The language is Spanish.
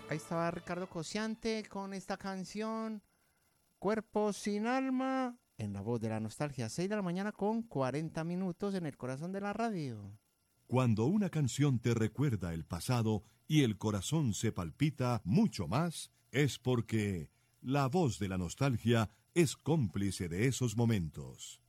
Ahí estaba Ricardo Cosiante con esta canción, Cuerpo sin alma, en la voz de la nostalgia, 6 de la mañana con 40 minutos en el corazón de la radio. Cuando una canción te recuerda el pasado y el corazón se palpita mucho más, es porque la voz de la nostalgia es cómplice de esos momentos.